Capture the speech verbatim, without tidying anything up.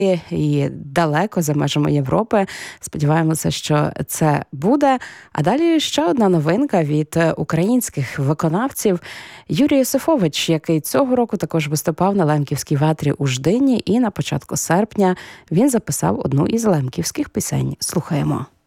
і далеко за межами Європи. Сподіваємося, що це буде. А далі ще одна новинка від українських виконавців. Юрій Йосифович, який цього року також виступав на Лемківській ватрі у Ждині, і на початку серпня він записав одну із лемківських пісень. Слухаємо.